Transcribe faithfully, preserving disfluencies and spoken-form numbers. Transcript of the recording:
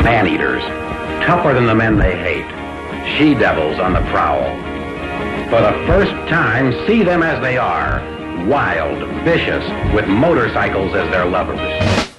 Man-eaters, tougher than the men they hate. She-devils on the prowl. For the first time, see them as they are. Wild, vicious, with motorcycles as their lovers.